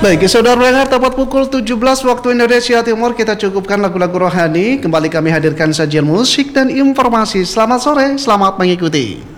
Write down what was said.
Baik, saudara pendengar, tepat pukul 17 waktu Indonesia Timur kita cukupkan lagu-lagu rohani. Kembali kami hadirkan sajian musik dan informasi. Selamat sore, selamat mengikuti.